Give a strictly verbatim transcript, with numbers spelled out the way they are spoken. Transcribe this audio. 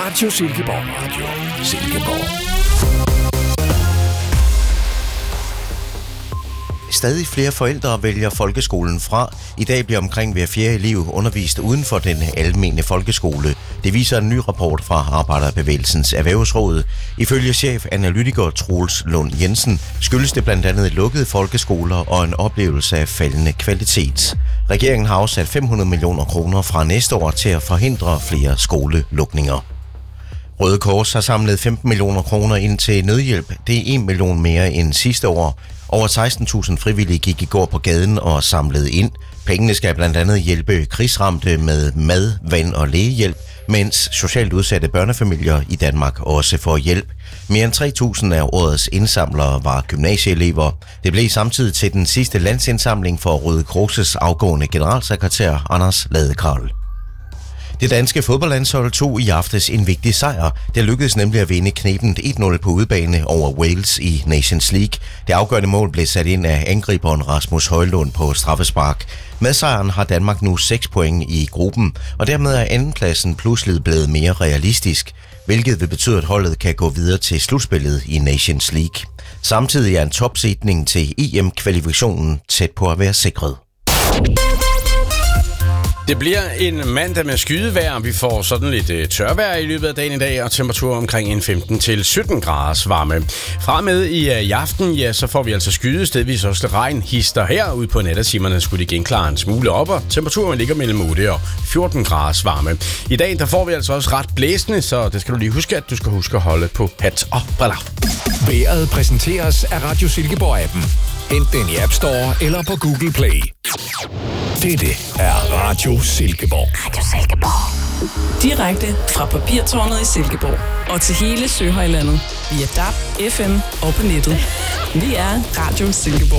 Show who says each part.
Speaker 1: Radio Silkeborg. Radio Silkeborg.
Speaker 2: Stadig flere forældre vælger folkeskolen fra. I dag bliver omkring hver fjerde elev undervist uden for den almene folkeskole. Det viser en ny rapport fra Arbejderbevægelsens Erhvervsråd. Ifølge chefanalytiker Troels Lund Jensen skyldes det blandt andet lukkede folkeskoler og en oplevelse af faldende kvalitet. Regeringen har afsat fem hundrede millioner kroner fra næste år til at forhindre flere skolelukninger. Røde Kors har samlet femten millioner kroner ind til nødhjælp. Det er en million mere end sidste år. Over seksten tusind frivillige gik i går på gaden og samlede ind. Pengene skal blandt andet hjælpe krigsramte med mad, vand og lægehjælp, mens socialt udsatte børnefamilier i Danmark også får hjælp. Mere end tre tusind af årets indsamlere var gymnasieelever. Det blev samtidig til den sidste landsindsamling for Røde Kors' afgående generalsekretær Anders Ladekarl. Det danske fodboldlandshold tog i aftes en vigtig sejr. Det lykkedes nemlig at vinde knebent et nul på udebane over Wales i Nations League. Det afgørende mål blev sat ind af angriberen Rasmus Højlund på straffespark. Med sejren har Danmark nu seks point i gruppen, og dermed er andenpladsen pludselig blevet mere realistisk, hvilket vil betyde, at holdet kan gå videre til slutspillet i Nations League. Samtidig er en topsætning til E M-kvalifikationen tæt på at være sikret.
Speaker 3: Det bliver en mandag med skydevejr. Vi får sådan lidt uh, tørvejr i løbet af dagen i dag, og temperatur omkring en femten til sytten graders varme. Fra med i, uh, i aften, ja, så får vi altså skyde, stedvis også regn, hister her. Ude på nattetimerne skulle det genklare en smule op, og temperaturen ligger mellem otte og fjorten graders varme. I dag, der får vi altså også ret blæsende, så det skal du lige huske, at du skal huske at holde på hat og briller.
Speaker 1: Vejret præsenteres af Radio Silkeborg-appen. Hent den i App Store eller på Google Play. Dette er Radio Silkeborg.
Speaker 4: Radio Silkeborg. Direkte fra Papirtårnet i Silkeborg og til hele Søhøjlandet via D A B, F M og på nettet. Vi er Radio Silkeborg.